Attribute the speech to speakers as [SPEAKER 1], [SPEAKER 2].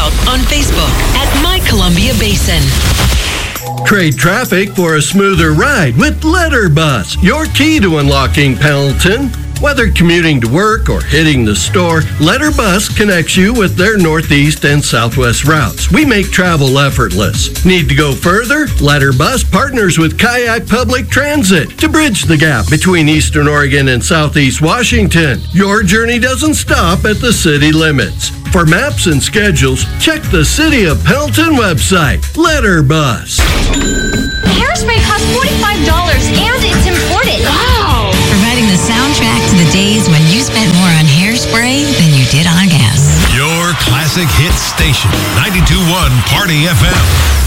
[SPEAKER 1] out on Facebook at My Columbia Basin.
[SPEAKER 2] Trade traffic for a smoother ride with Letterbus, your key to unlocking Pendleton. Whether commuting to work or hitting the store, Letterbus connects you with their northeast and southwest routes. We make travel effortless. Need to go further? Letterbus partners with Kayak Public Transit to bridge the gap between Eastern Oregon and Southeast Washington. Your journey doesn't stop at the city limits. For maps and schedules, check the City of Pendleton website, Letterbus.
[SPEAKER 3] Hairspray costs $45 and it's imported.
[SPEAKER 4] Wow! Providing the soundtrack to the days when you spent more on hairspray than you did on gas.
[SPEAKER 5] Your classic hit station, 92.1 Party FM.